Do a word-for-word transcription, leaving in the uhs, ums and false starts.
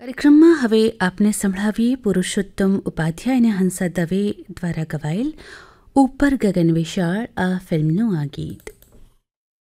કાર્યક્રમમાં હવે આપને સંભળાવીએ પુરુષોત્તમ ઉપાધ્યાય અને હંસા દવે દ્વારા ગવાયેલ ઉપર ગગન વિશાળ આ ફિલ્મનું આ ગીત.